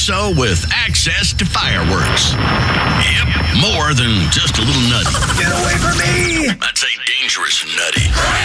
also with access to fireworks. Yep, more than just a little nutty. Get away from me! I'd say dangerous nutty.